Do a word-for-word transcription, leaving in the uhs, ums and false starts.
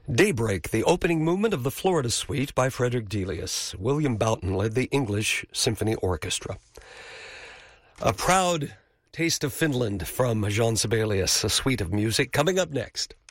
Daybreak, the opening movement of the Florida Suite by Frederick Delius. William Boughton led the English Symphony Orchestra. A proud taste of Finland from Jean Sibelius, a suite of music coming up next.